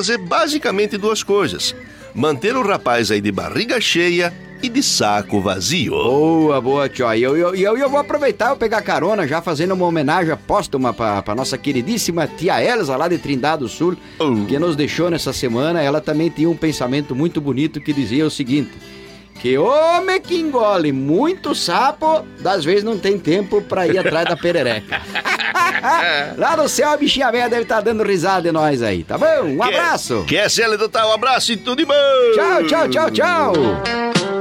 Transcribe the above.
fazer basicamente duas coisas: manter o rapaz aí de barriga cheia e de saco vazio. Boa, tio. E eu vou aproveitar, eu pegar carona já fazendo uma homenagem póstuma pra nossa queridíssima tia Elza, lá de Trindade do Sul, que nos deixou nessa semana. Ela também tinha um pensamento muito bonito que dizia o seguinte: que homem que engole muito sapo, das vezes não tem tempo pra ir atrás da perereca. Lá no céu a bichinha velha deve estar dando risada de nós aí, tá bom? Um abraço! QSL total, um abraço e tudo de bom! Tchau!